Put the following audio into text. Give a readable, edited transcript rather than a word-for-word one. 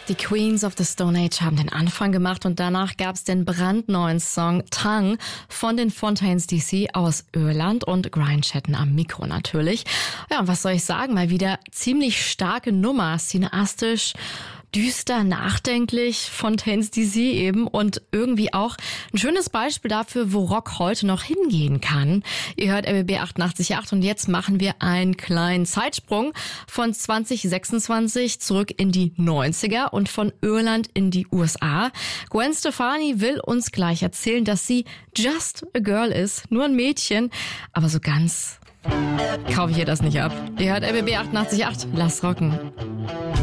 Die Queens of the Stone Age haben den Anfang gemacht und danach gab es den brandneuen Song Tongue von den Fontaines DC aus Irland und Brian Chatton am Mikro natürlich. Ja, und was soll ich sagen? Mal wieder ziemlich starke Nummer, cineastisch, düster, nachdenklich, Fontaines DC eben und irgendwie auch ein schönes Beispiel dafür, wo Rock heute noch hingehen kann. Ihr hört RBB 88.8 und jetzt machen wir einen kleinen Zeitsprung von 2026 zurück in die 90er und von Irland in die USA. Gwen Stefani will uns gleich erzählen, dass sie just a girl ist, nur ein Mädchen, aber so ganz kaufe ich ihr das nicht ab. Ihr hört RBB 88.8, lass rocken.